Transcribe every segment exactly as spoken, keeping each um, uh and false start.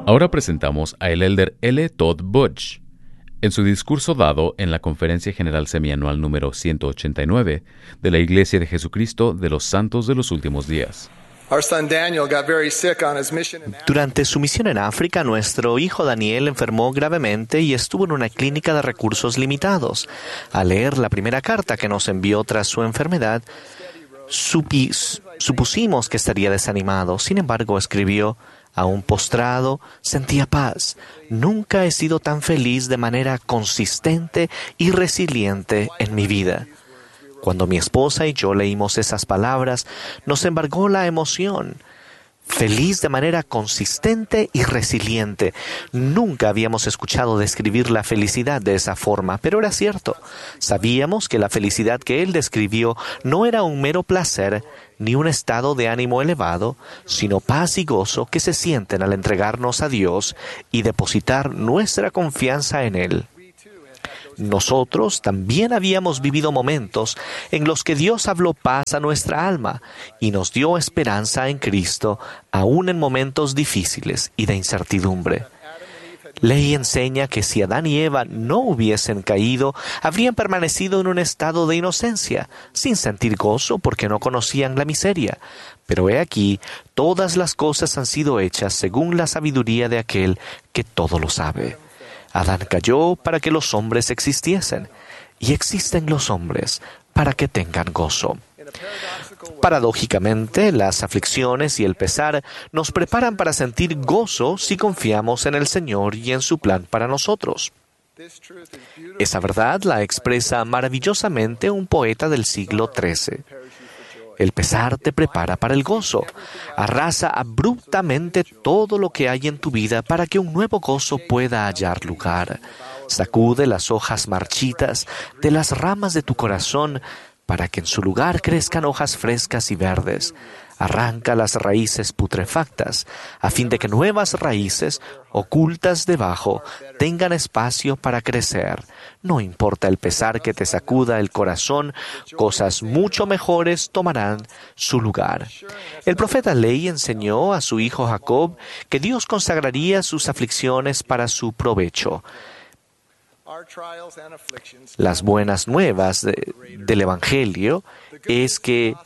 Ahora presentamos a el elder L. Todd Budge. En su discurso dado en la Conferencia General Semianual número ciento ochenta y nueve de la Iglesia de Jesucristo de los Santos de los Últimos Días. Durante su misión en África, nuestro hijo Daniel enfermó gravemente y estuvo en una clínica de recursos limitados. Al leer la primera carta que nos envió tras su enfermedad, supi, supusimos que estaría desanimado. Sin embargo, escribió: aún postrado, sentía paz. Nunca he sido tan feliz de manera consistente y resiliente en mi vida. Cuando mi esposa y yo leímos esas palabras, nos embargó la emoción. Feliz de manera consistente y resiliente. Nunca habíamos escuchado describir la felicidad de esa forma, pero era cierto. Sabíamos que la felicidad que él describió no era un mero placer, ni un estado de ánimo elevado, sino paz y gozo que se sienten al entregarnos a Dios y depositar nuestra confianza en Él. Nosotros también habíamos vivido momentos en los que Dios habló paz a nuestra alma y nos dio esperanza en Cristo, aún en momentos difíciles y de incertidumbre. Ley enseña que si Adán y Eva no hubiesen caído, habrían permanecido en un estado de inocencia, sin sentir gozo porque no conocían la miseria. Pero he aquí, todas las cosas han sido hechas según la sabiduría de aquel que todo lo sabe. Adán cayó para que los hombres existiesen, y existen los hombres para que tengan gozo. Paradójicamente, las aflicciones y el pesar nos preparan para sentir gozo si confiamos en el Señor y en su plan para nosotros. Esa verdad la expresa maravillosamente un poeta del siglo trece. El pesar te prepara para el gozo. Arrasa abruptamente todo lo que hay en tu vida para que un nuevo gozo pueda hallar lugar. Sacude las hojas marchitas de las ramas de tu corazón para que en su lugar crezcan hojas frescas y verdes. Arranca las raíces putrefactas, a fin de que nuevas raíces, ocultas debajo, tengan espacio para crecer. No importa el pesar que te sacuda el corazón, cosas mucho mejores tomarán su lugar. El profeta Ley enseñó a su hijo Jacob que Dios consagraría sus aflicciones para su provecho. Las buenas nuevas de, del Evangelio es que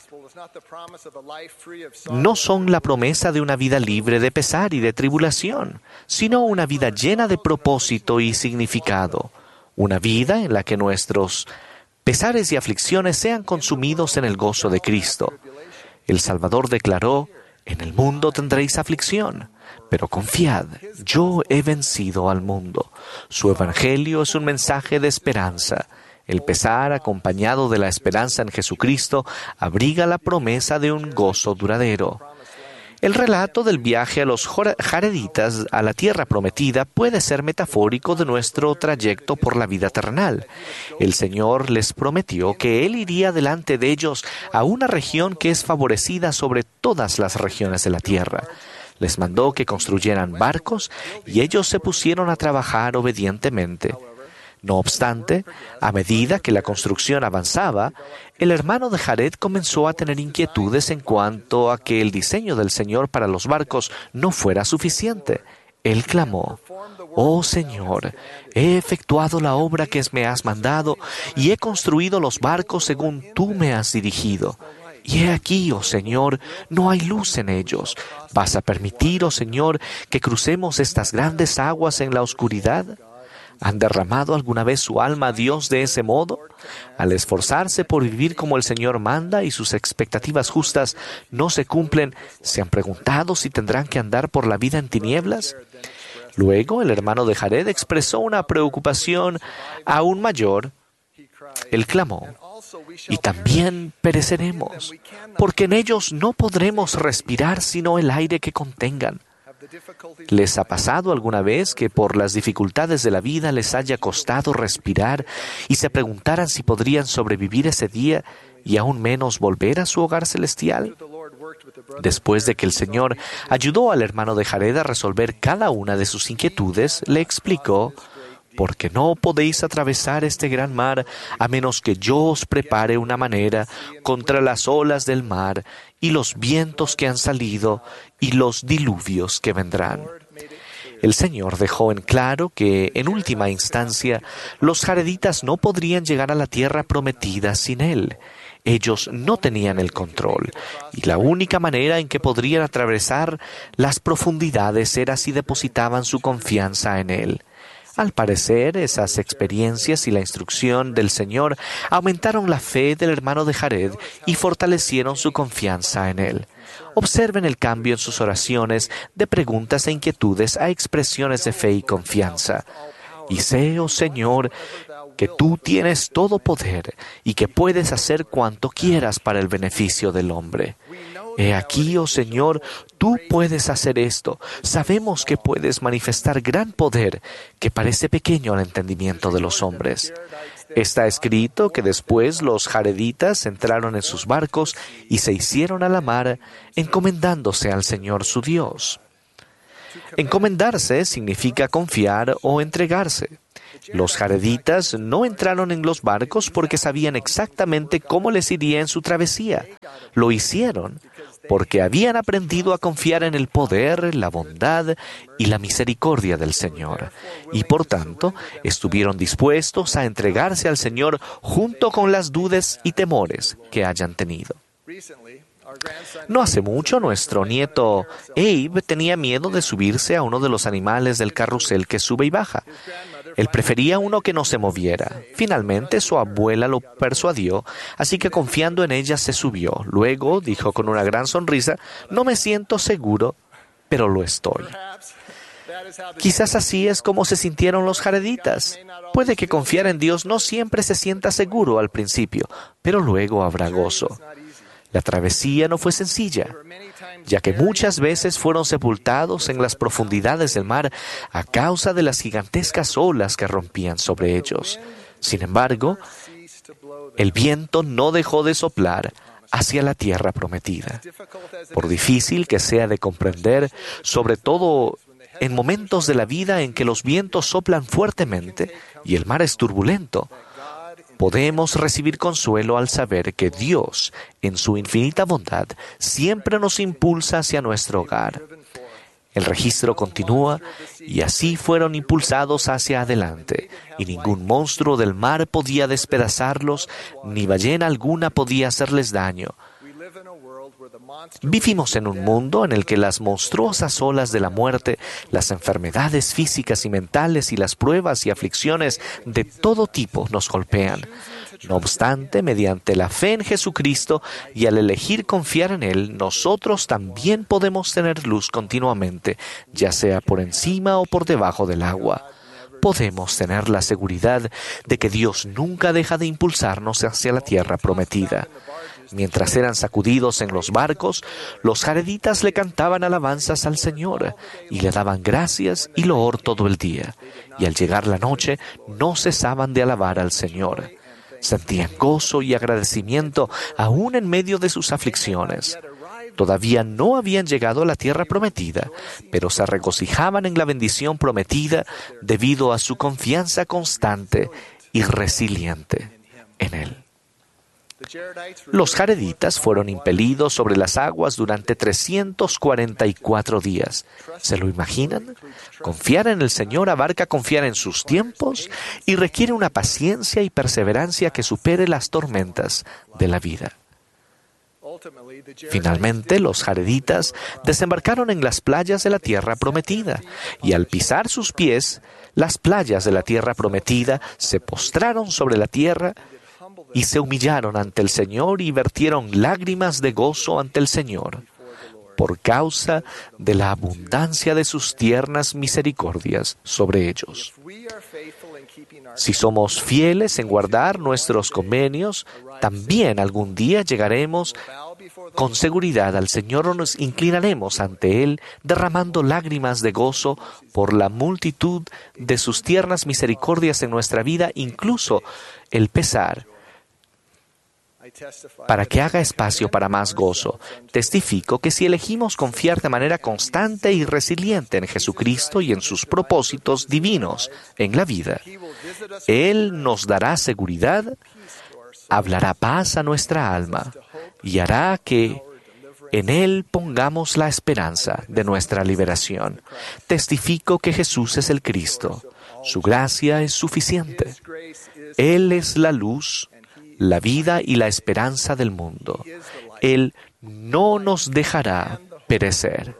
no son la promesa de una vida libre de pesar y de tribulación, sino una vida llena de propósito y significado. Una vida en la que nuestros pesares y aflicciones sean consumidos en el gozo de Cristo. El Salvador declaró: en el mundo tendréis aflicción, pero confiad, yo he vencido al mundo. Su evangelio es un mensaje de esperanza. El pesar, acompañado de la esperanza en Jesucristo, abriga la promesa de un gozo duradero. El relato del viaje a los jareditas a la tierra prometida puede ser metafórico de nuestro trayecto por la vida terrenal. El Señor les prometió que Él iría delante de ellos a una región que es favorecida sobre todas las regiones de la tierra. Les mandó que construyeran barcos y ellos se pusieron a trabajar obedientemente. No obstante, a medida que la construcción avanzaba, el hermano de Jared comenzó a tener inquietudes en cuanto a que el diseño del Señor para los barcos no fuera suficiente. Él clamó: «Oh Señor, he efectuado la obra que me has mandado y he construido los barcos según tú me has dirigido. Y he aquí, oh Señor, no hay luz en ellos. ¿Vas a permitir, oh Señor, que crucemos estas grandes aguas en la oscuridad?» ¿Han derramado alguna vez su alma a Dios de ese modo? Al esforzarse por vivir como el Señor manda y sus expectativas justas no se cumplen, ¿se han preguntado si tendrán que andar por la vida en tinieblas? Luego, el hermano de Jared expresó una preocupación aún mayor. Él clamó: «Y también pereceremos, porque en ellos no podremos respirar sino el aire que contengan». ¿Les ha pasado alguna vez que por las dificultades de la vida les haya costado respirar y se preguntaran si podrían sobrevivir ese día y aún menos volver a su hogar celestial? Después de que el Señor ayudó al hermano de Jared a resolver cada una de sus inquietudes, le explicó: «Porque no podéis atravesar este gran mar a menos que yo os prepare una manera contra las olas del mar y los vientos que han salido y los diluvios que vendrán». El Señor dejó en claro que, en última instancia, los jareditas no podrían llegar a la tierra prometida sin Él. Ellos no tenían el control, y la única manera en que podrían atravesar las profundidades era si depositaban su confianza en Él. Al parecer, esas experiencias y la instrucción del Señor aumentaron la fe del hermano de Jared y fortalecieron su confianza en Él. Observen el cambio en sus oraciones de preguntas e inquietudes a expresiones de fe y confianza. Y sé, oh Señor, que tú tienes todo poder y que puedes hacer cuanto quieras para el beneficio del hombre. He aquí, oh Señor, tú puedes hacer esto. Sabemos que puedes manifestar gran poder que parece pequeño al entendimiento de los hombres. Está escrito que después los jareditas entraron en sus barcos y se hicieron a la mar, encomendándose al Señor su Dios. Encomendarse significa confiar o entregarse. Los jareditas no entraron en los barcos porque sabían exactamente cómo les iría en su travesía. Lo hicieron porque habían aprendido a confiar en el poder, la bondad y la misericordia del Señor, y por tanto estuvieron dispuestos a entregarse al Señor junto con las dudas y temores que hayan tenido. No hace mucho, nuestro nieto Abe tenía miedo de subirse a uno de los animales del carrusel que sube y baja. Él prefería uno que no se moviera. Finalmente, su abuela lo persuadió, así que confiando en ella se subió. Luego dijo con una gran sonrisa, «No me siento seguro, pero lo estoy». Quizás así es como se sintieron los jareditas. Puede que confiar en Dios no siempre se sienta seguro al principio, pero luego habrá gozo. La travesía no fue sencilla, ya que muchas veces fueron sepultados en las profundidades del mar a causa de las gigantescas olas que rompían sobre ellos. Sin embargo, el viento no dejó de soplar hacia la tierra prometida. Por difícil que sea de comprender, sobre todo en momentos de la vida en que los vientos soplan fuertemente y el mar es turbulento, podemos recibir consuelo al saber que Dios, en su infinita bondad, siempre nos impulsa hacia nuestro hogar. El registro continúa, y así fueron impulsados hacia adelante, y ningún monstruo del mar podía despedazarlos, ni ballena alguna podía hacerles daño. Vivimos en un mundo en el que las monstruosas olas de la muerte, las enfermedades físicas y mentales y las pruebas y aflicciones de todo tipo nos golpean. No obstante, mediante la fe en Jesucristo y al elegir confiar en Él, nosotros también podemos tener luz continuamente, ya sea por encima o por debajo del agua. Podemos tener la seguridad de que Dios nunca deja de impulsarnos hacia la tierra prometida. Mientras eran sacudidos en los barcos, los jareditas le cantaban alabanzas al Señor y le daban gracias y loor todo el día. Y al llegar la noche, no cesaban de alabar al Señor. Sentían gozo y agradecimiento aún en medio de sus aflicciones. Todavía no habían llegado a la tierra prometida, pero se regocijaban en la bendición prometida debido a su confianza constante y resiliente en Él. Los jareditas fueron impelidos sobre las aguas durante trescientos cuarenta y cuatro días. ¿Se lo imaginan? Confiar en el Señor abarca confiar en sus tiempos y requiere una paciencia y perseverancia que supere las tormentas de la vida. Finalmente, los jareditas desembarcaron en las playas de la tierra prometida, y al pisar sus pies, las playas de la tierra prometida se postraron sobre la tierra y se humillaron ante el Señor y vertieron lágrimas de gozo ante el Señor, por causa de la abundancia de sus tiernas misericordias sobre ellos. Si somos fieles en guardar nuestros convenios, también algún día llegaremos con seguridad al Señor o nos inclinaremos ante Él, derramando lágrimas de gozo por la multitud de sus tiernas misericordias en nuestra vida, incluso el pesar, para que haga espacio para más gozo. Testifico que si elegimos confiar de manera constante y resiliente en Jesucristo y en sus propósitos divinos en la vida, Él nos dará seguridad, hablará paz a nuestra alma y hará que En Él pongamos la esperanza de nuestra liberación. Testifico que Jesús es el Cristo. Su gracia es suficiente. Él es la luz, la vida y la esperanza del mundo. Él no nos dejará perecer.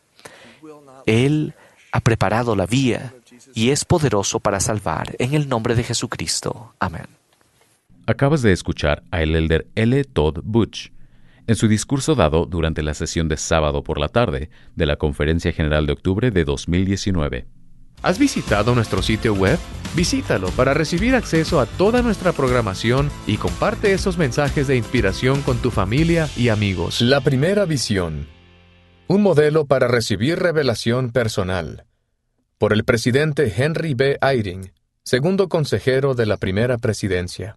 Él ha preparado la vía y es poderoso para salvar. En el nombre de Jesucristo. Amén. Acabas de escuchar a el elder L. Todd Butch en su discurso dado durante la sesión de sábado por la tarde de la Conferencia General de Octubre de dos mil diecinueve. ¿Has visitado nuestro sitio web? Visítalo para recibir acceso a toda nuestra programación y comparte esos mensajes de inspiración con tu familia y amigos. La primera visión. Un modelo para recibir revelación personal. Por el presidente Henry B. Eyring, segundo consejero de la primera presidencia.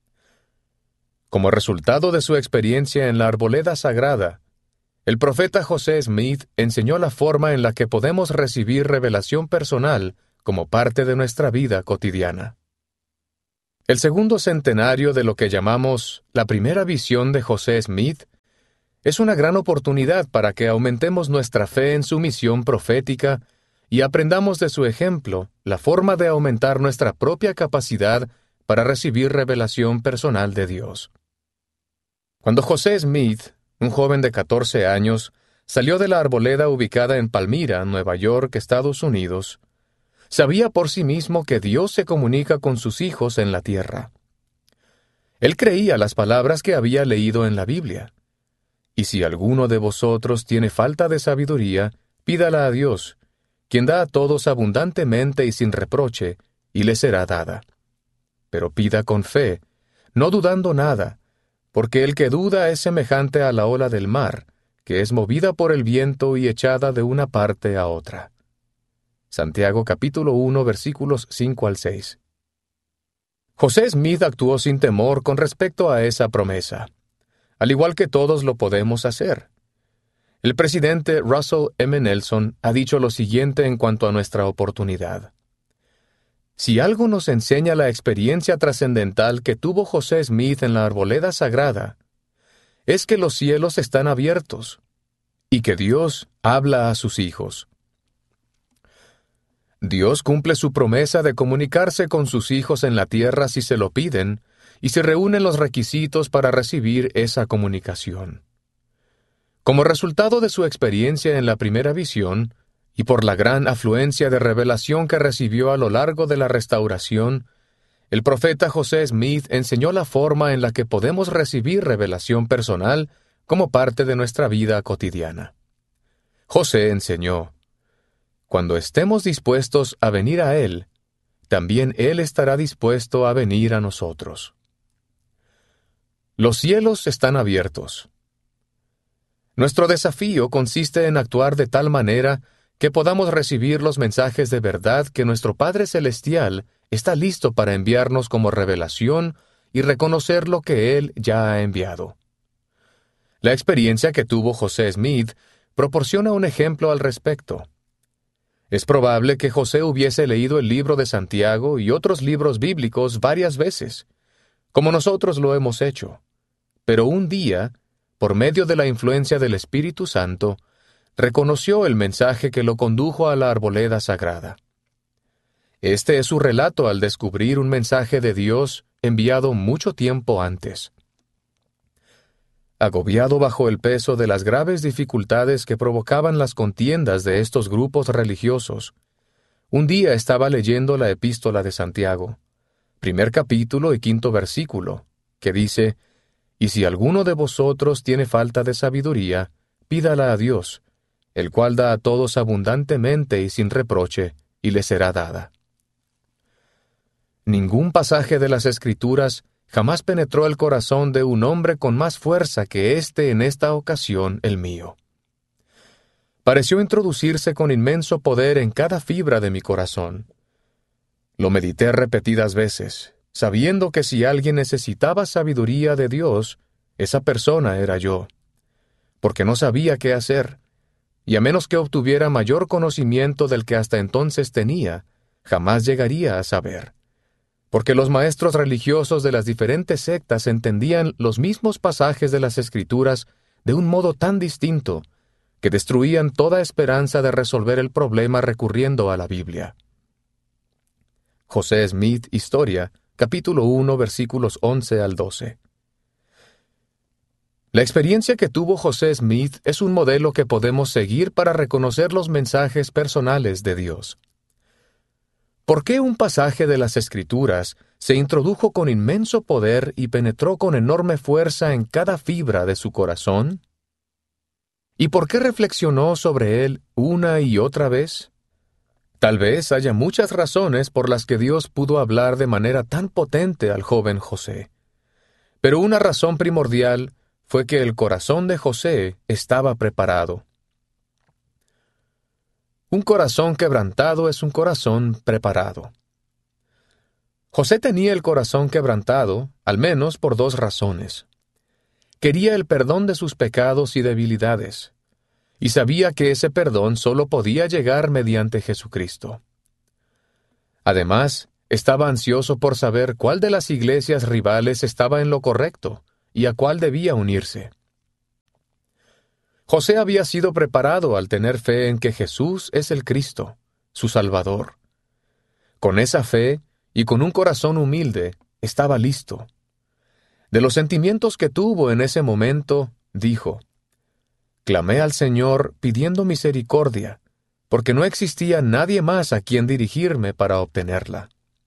Como resultado de su experiencia en la arboleda sagrada, el profeta José Smith enseñó la forma en la que podemos recibir revelación personal como parte de nuestra vida cotidiana. El segundo centenario de lo que llamamos la primera visión de José Smith es una gran oportunidad para que aumentemos nuestra fe en su misión profética y aprendamos de su ejemplo la forma de aumentar nuestra propia capacidad para recibir revelación personal de Dios. Cuando José Smith, un joven de catorce años, salió de la arboleda ubicada en Palmyra, Nueva York, Estados Unidos, sabía por sí mismo que Dios se comunica con sus hijos en la tierra. Él creía las palabras que había leído en la Biblia. Y si alguno de vosotros tiene falta de sabiduría, pídala a Dios, quien da a todos abundantemente y sin reproche, y le será dada. Pero pida con fe, no dudando nada, porque el que duda es semejante a la ola del mar, que es movida por el viento y echada de una parte a otra. Santiago capítulo uno versículos cinco al seis. José Smith actuó sin temor con respecto a esa promesa, al igual que todos lo podemos hacer. El presidente Russell M. Nelson ha dicho lo siguiente en cuanto a nuestra oportunidad. Si algo nos enseña la experiencia trascendental que tuvo José Smith en la arboleda sagrada, es que los cielos están abiertos y que Dios habla a sus hijos. Dios cumple su promesa de comunicarse con sus hijos en la tierra si se lo piden y se reúnen los requisitos para recibir esa comunicación. Como resultado de su experiencia en la primera visión, y por la gran afluencia de revelación que recibió a lo largo de la restauración, el profeta José Smith enseñó la forma en la que podemos recibir revelación personal como parte de nuestra vida cotidiana. José enseñó, cuando estemos dispuestos a venir a Él, también Él estará dispuesto a venir a nosotros. Los cielos están abiertos. Nuestro desafío consiste en actuar de tal manera que podamos recibir los mensajes de verdad que nuestro Padre Celestial está listo para enviarnos como revelación y reconocer lo que Él ya ha enviado. La experiencia que tuvo José Smith proporciona un ejemplo al respecto. Es probable que José hubiese leído el libro de Santiago y otros libros bíblicos varias veces, como nosotros lo hemos hecho, pero un día, por medio de la influencia del Espíritu Santo, reconoció el mensaje que lo condujo a la arboleda sagrada. Este es su relato al descubrir un mensaje de Dios enviado mucho tiempo antes. Agobiado bajo el peso de las graves dificultades que provocaban las contiendas de estos grupos religiosos, un día estaba leyendo la epístola de Santiago, primer capítulo y quinto versículo, que dice, «Y si alguno de vosotros tiene falta de sabiduría, pídala a Dios, el cual da a todos abundantemente y sin reproche, y le será dada». Ningún pasaje de las Escrituras jamás penetró el corazón de un hombre con más fuerza que éste en esta ocasión el mío. Pareció introducirse con inmenso poder en cada fibra de mi corazón. Lo medité repetidas veces, sabiendo que si alguien necesitaba sabiduría de Dios, esa persona era yo, porque no sabía qué hacer, y a menos que obtuviera mayor conocimiento del que hasta entonces tenía, jamás llegaría a saber. Porque los maestros religiosos de las diferentes sectas entendían los mismos pasajes de las Escrituras de un modo tan distinto que destruían toda esperanza de resolver el problema recurriendo a la Biblia. José Smith, Historia, capítulo uno, versículos once al doce. La experiencia que tuvo José Smith es un modelo que podemos seguir para reconocer los mensajes personales de Dios. ¿Por qué un pasaje de las Escrituras se introdujo con inmenso poder y penetró con enorme fuerza en cada fibra de su corazón? ¿Y por qué reflexionó sobre él una y otra vez? Tal vez haya muchas razones por las que Dios pudo hablar de manera tan potente al joven José. Pero una razón primordial fue que el corazón de José estaba preparado. Un corazón quebrantado es un corazón preparado. José tenía el corazón quebrantado, al menos por dos razones. Quería el perdón de sus pecados y debilidades, y sabía que ese perdón solo podía llegar mediante Jesucristo. Además, estaba ansioso por saber cuál de las iglesias rivales estaba en lo correcto y a cuál debía unirse. José había sido preparado al tener fe en que Jesús es el Cristo, su Salvador. Con esa fe y con un corazón humilde, estaba listo. De los sentimientos que tuvo en ese momento, dijo: «Clamé al Señor pidiendo misericordia, porque no existía nadie más a quien dirigirme para obtenerla».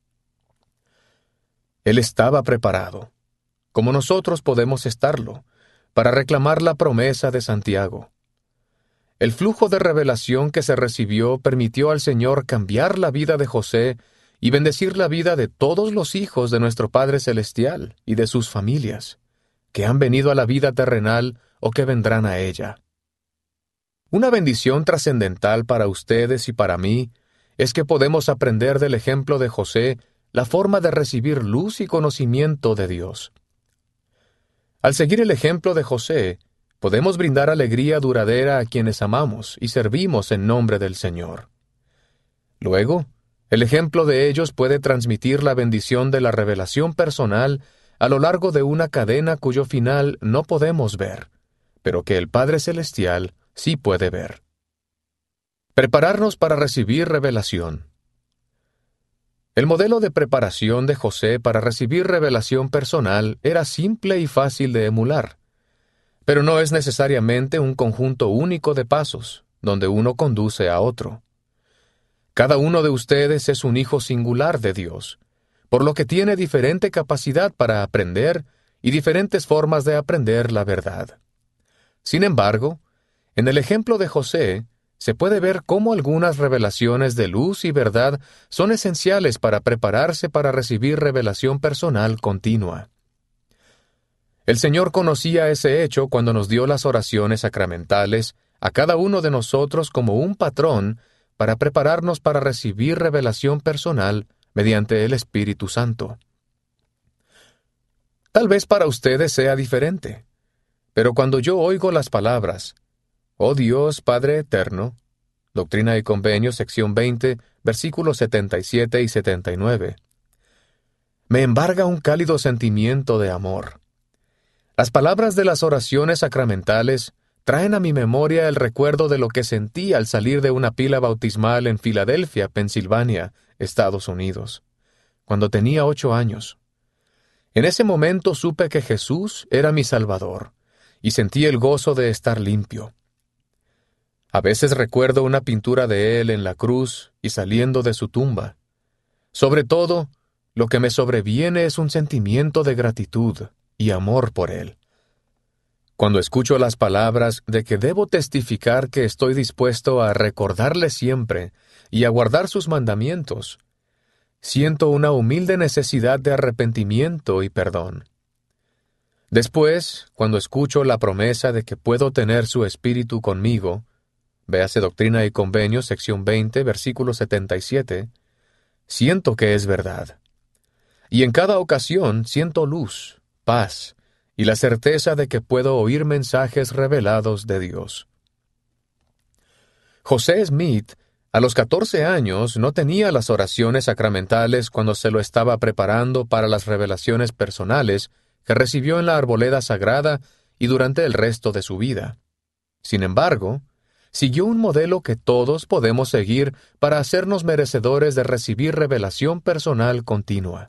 Él estaba preparado, como nosotros podemos estarlo, para reclamar la promesa de Santiago. El flujo de revelación que se recibió permitió al Señor cambiar la vida de José y bendecir la vida de todos los hijos de nuestro Padre Celestial y de sus familias, que han venido a la vida terrenal o que vendrán a ella. Una bendición trascendental para ustedes y para mí es que podemos aprender del ejemplo de José la forma de recibir luz y conocimiento de Dios. Al seguir el ejemplo de José, podemos brindar alegría duradera a quienes amamos y servimos en nombre del Señor. Luego, el ejemplo de ellos puede transmitir la bendición de la revelación personal a lo largo de una cadena cuyo final no podemos ver, pero que el Padre Celestial sí puede ver. Prepararnos para recibir revelación. El modelo de preparación de José para recibir revelación personal era simple y fácil de emular, pero no es necesariamente un conjunto único de pasos, donde uno conduce a otro. Cada uno de ustedes es un hijo singular de Dios, por lo que tiene diferente capacidad para aprender y diferentes formas de aprender la verdad. Sin embargo, en el ejemplo de José, se puede ver cómo algunas revelaciones de luz y verdad son esenciales para prepararse para recibir revelación personal continua. El Señor conocía ese hecho cuando nos dio las oraciones sacramentales a cada uno de nosotros como un patrón para prepararnos para recibir revelación personal mediante el Espíritu Santo. Tal vez para ustedes sea diferente, pero cuando yo oigo las palabras: «Oh Dios, Padre eterno», Doctrina y Convenios, sección veinte, versículos setenta y siete y setenta y nueve, me embarga un cálido sentimiento de amor. Las palabras de las oraciones sacramentales traen a mi memoria el recuerdo de lo que sentí al salir de una pila bautismal en Filadelfia, Pensilvania, Estados Unidos, cuando tenía ocho años. En ese momento supe que Jesús era mi Salvador, y sentí el gozo de estar limpio. A veces recuerdo una pintura de él en la cruz y saliendo de su tumba. Sobre todo, lo que me sobreviene es un sentimiento de gratitud y amor por él. Cuando escucho las palabras de que debo testificar que estoy dispuesto a recordarle siempre y a guardar sus mandamientos, siento una humilde necesidad de arrepentimiento y perdón. Después, cuando escucho la promesa de que puedo tener su espíritu conmigo, véase Doctrina y Convenios, sección veinte, versículo setenta y siete, siento que es verdad. Y en cada ocasión siento luz, paz y la certeza de que puedo oír mensajes revelados de Dios. José Smith, a los catorce años, no tenía las oraciones sacramentales cuando se lo estaba preparando para las revelaciones personales que recibió en la arboleda sagrada y durante el resto de su vida. Sin embargo, siguió un modelo que todos podemos seguir para hacernos merecedores de recibir revelación personal continua.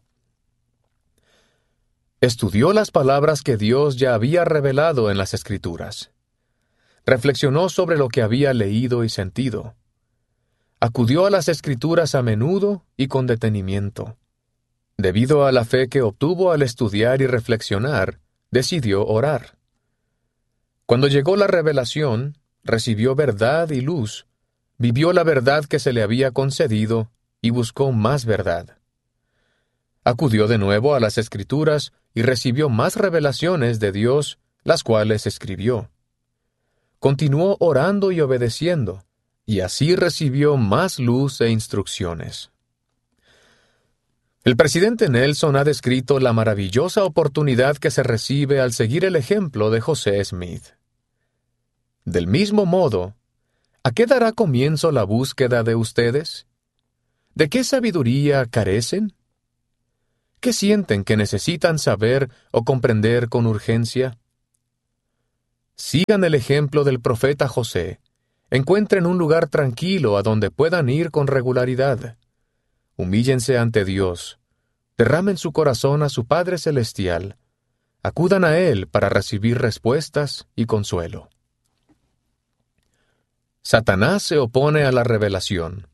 Estudió las palabras que Dios ya había revelado en las Escrituras. Reflexionó sobre lo que había leído y sentido. Acudió a las Escrituras a menudo y con detenimiento. Debido a la fe que obtuvo al estudiar y reflexionar, decidió orar. Cuando llegó la revelación, recibió verdad y luz, vivió la verdad que se le había concedido y buscó más verdad. Acudió de nuevo a las Escrituras y recibió más revelaciones de Dios, las cuales escribió. Continuó orando y obedeciendo, y así recibió más luz e instrucciones. El presidente Nelson ha descrito la maravillosa oportunidad que se recibe al seguir el ejemplo de José Smith. Del mismo modo, ¿a qué dará comienzo la búsqueda de ustedes? ¿De qué sabiduría carecen? ¿Qué sienten que necesitan saber o comprender con urgencia? Sigan el ejemplo del profeta José. Encuentren un lugar tranquilo a donde puedan ir con regularidad. Humíllense ante Dios. Derramen su corazón a su Padre Celestial. Acudan a Él para recibir respuestas y consuelo. Satanás se opone a la revelación.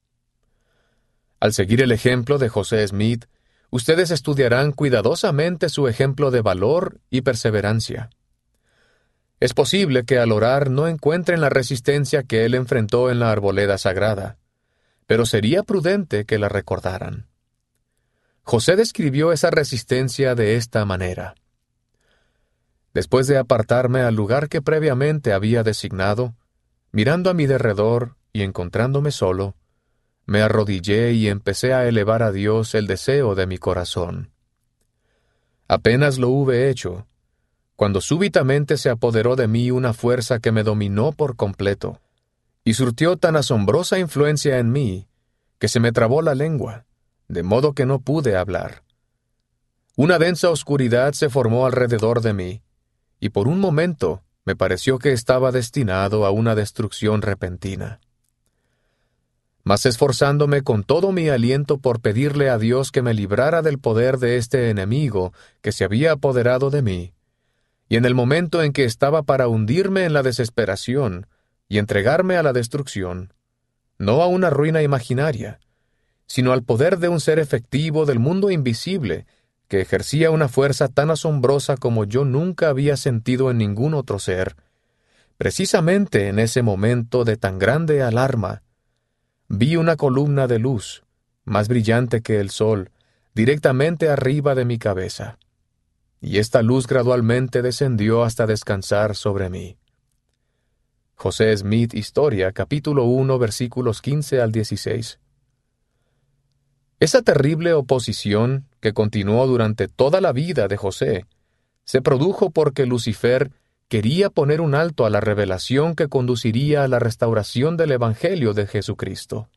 Al seguir el ejemplo de José Smith, ustedes estudiarán cuidadosamente su ejemplo de valor y perseverancia. Es posible que al orar no encuentren la resistencia que él enfrentó en la arboleda sagrada, pero sería prudente que la recordaran. José describió esa resistencia de esta manera. Después de apartarme al lugar que previamente había designado, mirando a mi derredor y encontrándome solo, me arrodillé y empecé a elevar a Dios el deseo de mi corazón. Apenas lo hube hecho, cuando súbitamente se apoderó de mí una fuerza que me dominó por completo, y surtió tan asombrosa influencia en mí, que se me trabó la lengua, de modo que no pude hablar. Una densa oscuridad se formó alrededor de mí, y por un momento me pareció que estaba destinado a una destrucción repentina. Mas esforzándome con todo mi aliento por pedirle a Dios que me librara del poder de este enemigo que se había apoderado de mí, y en el momento en que estaba para hundirme en la desesperación y entregarme a la destrucción, no a una ruina imaginaria, sino al poder de un ser efectivo del mundo invisible que ejercía una fuerza tan asombrosa como yo nunca había sentido en ningún otro ser, precisamente en ese momento de tan grande alarma, vi una columna de luz, más brillante que el sol, directamente arriba de mi cabeza, y esta luz gradualmente descendió hasta descansar sobre mí. José Smith, Historia, capítulo uno, versículos quince al dieciséis. Esa terrible oposición, que continuó durante toda la vida de José, se produjo porque Lucifer quería poner un alto a la revelación que conduciría a la restauración del Evangelio de Jesucristo.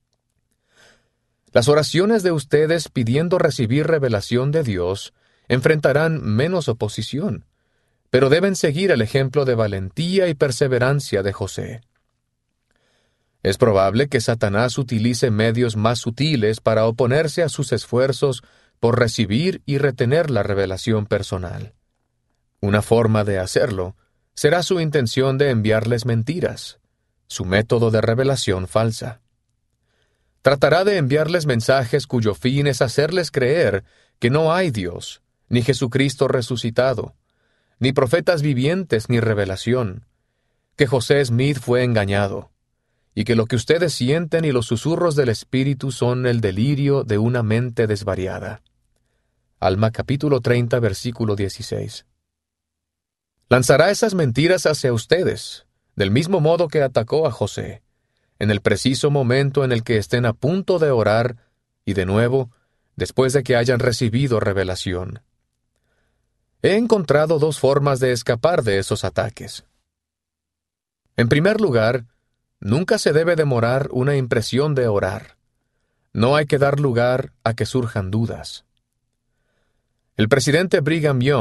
Las oraciones de ustedes pidiendo recibir revelación de Dios enfrentarán menos oposición, pero deben seguir el ejemplo de valentía y perseverancia de José. Es probable que Satanás utilice medios más sutiles para oponerse a sus esfuerzos por recibir y retener la revelación personal. Una forma de hacerlo será su intención de enviarles mentiras, su método de revelación falsa. Tratará de enviarles mensajes cuyo fin es hacerles creer que no hay Dios, ni Jesucristo resucitado, ni profetas vivientes ni revelación, que José Smith fue engañado, y que lo que ustedes sienten y los susurros del Espíritu son el delirio de una mente desvariada. Alma capítulo treinta, versículo dieciséis. Lanzará esas mentiras hacia ustedes, del mismo modo que atacó a José, en el preciso momento en el que estén a punto de orar, y de nuevo, después de que hayan recibido revelación. He encontrado dos formas de escapar de esos ataques. En primer lugar, nunca se debe demorar una impresión de orar. No hay que dar lugar a que surjan dudas. El presidente Brigham Young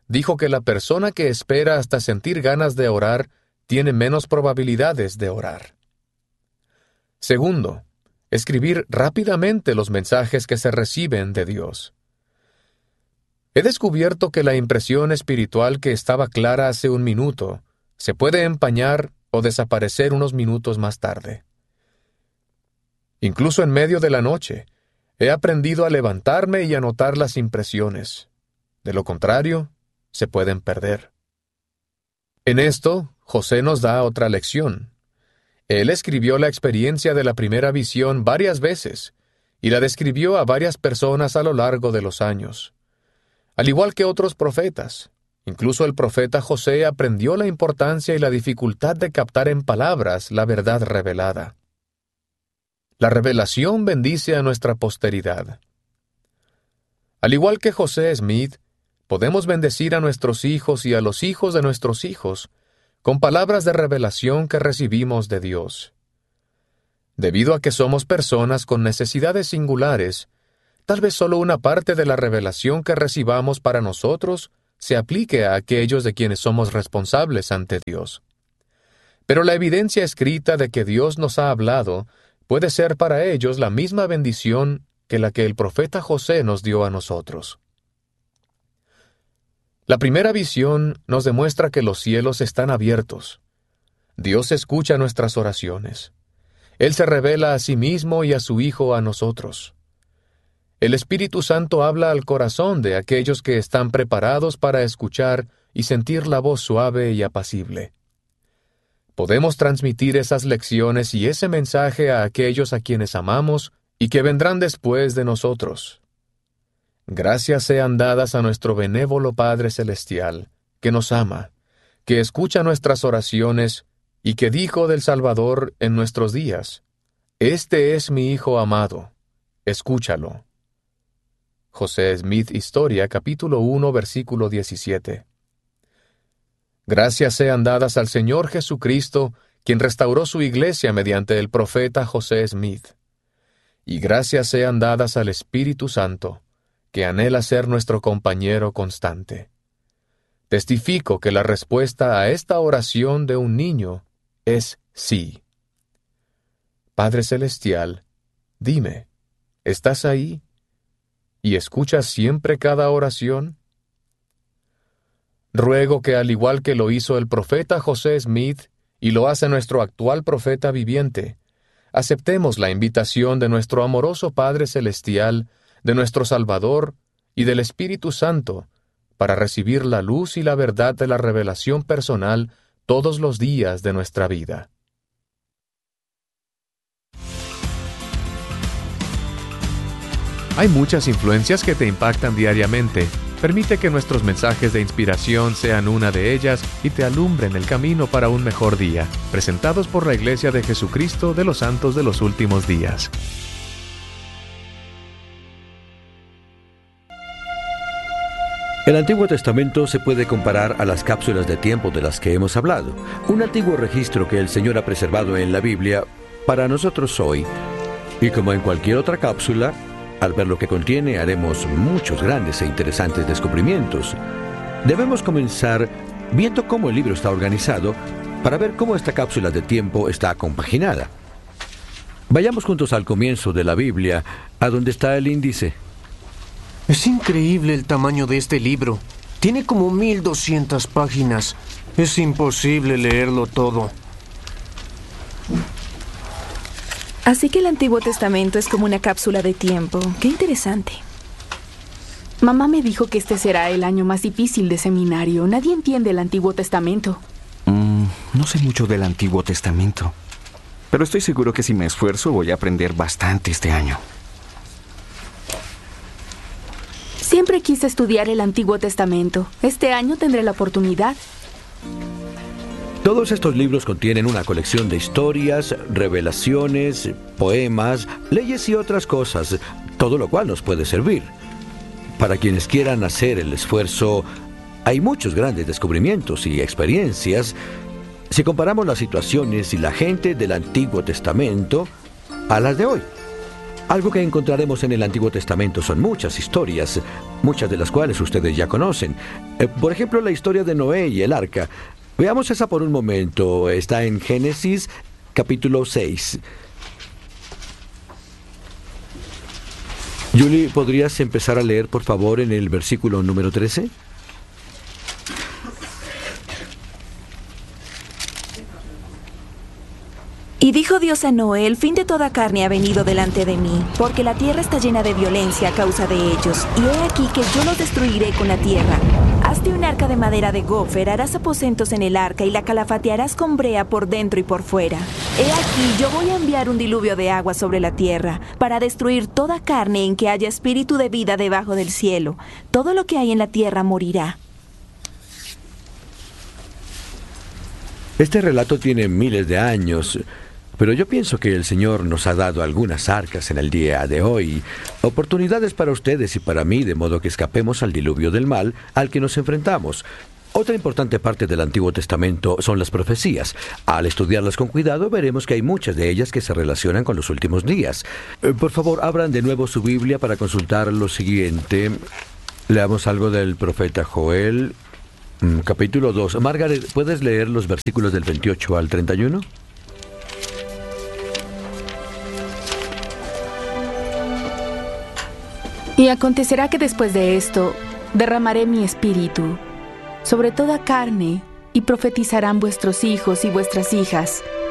dijo que la persona que espera hasta sentir ganas de orar tiene menos probabilidades de orar. Segundo, escribir rápidamente los mensajes que se reciben de Dios. He descubierto que la impresión espiritual que estaba clara hace un minuto se puede empañar o desaparecer unos minutos más tarde. Incluso en medio de la noche, he aprendido a levantarme y anotar las impresiones. De lo contrario, se pueden perder. En esto, José nos da otra lección. Él escribió la experiencia de la primera visión varias veces y la describió a varias personas a lo largo de los años. Al igual que otros profetas, incluso el profeta José aprendió la importancia y la dificultad de captar en palabras la verdad revelada. La revelación bendice a nuestra posteridad. Al igual que José Smith, podemos bendecir a nuestros hijos y a los hijos de nuestros hijos con palabras de revelación que recibimos de Dios. Debido a que somos personas con necesidades singulares, tal vez solo una parte de la revelación que recibamos para nosotros se aplique a aquellos de quienes somos responsables ante Dios. Pero la evidencia escrita de que Dios nos ha hablado puede ser para ellos la misma bendición que la que el profeta José nos dio a nosotros. La primera visión nos demuestra que los cielos están abiertos. Dios escucha nuestras oraciones. Él se revela a sí mismo y a su Hijo a nosotros. El Espíritu Santo habla al corazón de aquellos que están preparados para escuchar y sentir la voz suave y apacible. Podemos transmitir esas lecciones y ese mensaje a aquellos a quienes amamos y que vendrán después de nosotros. Gracias sean dadas a nuestro benévolo Padre Celestial, que nos ama, que escucha nuestras oraciones y que dijo del Salvador en nuestros días: «Este es mi Hijo amado, escúchalo». José Smith Historia, capítulo uno, versículo diecisiete. Gracias sean dadas al Señor Jesucristo, quien restauró su iglesia mediante el profeta José Smith. Y gracias sean dadas al Espíritu Santo, que anhela ser nuestro compañero constante. Testifico que la respuesta a esta oración de un niño es sí. Padre Celestial, dime, ¿estás ahí? ¿Y escuchas siempre cada oración? Ruego que, al igual que lo hizo el profeta José Smith y lo hace nuestro actual profeta viviente, aceptemos la invitación de nuestro amoroso Padre Celestial, de nuestro Salvador y del Espíritu Santo, para recibir la luz y la verdad de la revelación personal todos los días de nuestra vida. Hay muchas influencias que te impactan diariamente. Permite que nuestros mensajes de inspiración sean una de ellas y te alumbren el camino para un mejor día. Presentados por la Iglesia de Jesucristo de los Santos de los Últimos Días. El Antiguo Testamento se puede comparar a las cápsulas de tiempo de las que hemos hablado. Un antiguo registro que el Señor ha preservado en la Biblia para nosotros hoy. Y como en cualquier otra cápsula, al ver lo que contiene, haremos muchos grandes e interesantes descubrimientos. Debemos comenzar viendo cómo el libro está organizado para ver cómo esta cápsula de tiempo está compaginada. Vayamos juntos al comienzo de la Biblia, a donde está el índice. Es increíble el tamaño de este libro. Tiene como mil doscientas páginas. Es imposible leerlo todo. Así que el Antiguo Testamento es como una cápsula de tiempo. ¡Qué interesante! Mamá me dijo que este será el año más difícil de seminario. Nadie entiende el Antiguo Testamento. Mm, no sé mucho del Antiguo Testamento, pero estoy seguro que si me esfuerzo voy a aprender bastante este año. Siempre quise estudiar el Antiguo Testamento. Este año tendré la oportunidad. Todos estos libros contienen una colección de historias, revelaciones, poemas, leyes y otras cosas, todo lo cual nos puede servir. Para quienes quieran hacer el esfuerzo, hay muchos grandes descubrimientos y experiencias si comparamos las situaciones y la gente del Antiguo Testamento a las de hoy. Algo que encontraremos en el Antiguo Testamento son muchas historias, muchas de las cuales ustedes ya conocen. Eh, por ejemplo, la historia de Noé y el arca. Veamos esa por un momento. Está en Génesis capítulo seis. Julie, ¿podrías empezar a leer, por favor, en el versículo número trece? Y dijo Dios a Noé: el fin de toda carne ha venido delante de mí, porque la tierra está llena de violencia a causa de ellos, y he aquí que yo los destruiré con la tierra. Hazte un arca de madera de gofer, harás aposentos en el arca, y la calafatearás con brea por dentro y por fuera. He aquí, yo voy a enviar un diluvio de agua sobre la tierra, para destruir toda carne en que haya espíritu de vida debajo del cielo. Todo lo que hay en la tierra morirá. Este relato tiene miles de años, pero yo pienso que el Señor nos ha dado algunas arcas en el día de hoy, oportunidades para ustedes y para mí, de modo que escapemos al diluvio del mal al que nos enfrentamos. Otra importante parte del Antiguo Testamento son las profecías. Al estudiarlas con cuidado, veremos que hay muchas de ellas que se relacionan con los últimos días. Eh, por favor, abran de nuevo su Biblia para consultar lo siguiente. Leamos algo del profeta Joel, capítulo dos. Margaret, ¿puedes leer los versículos del veintiocho al treinta y uno? Y acontecerá que después de esto derramaré mi espíritu sobre toda carne, y profetizarán vuestros hijos y vuestras hijas,